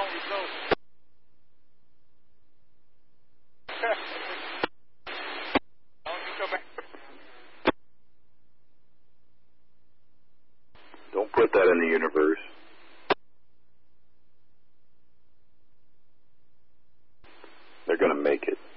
Don't put that in the universe. They're going to make it.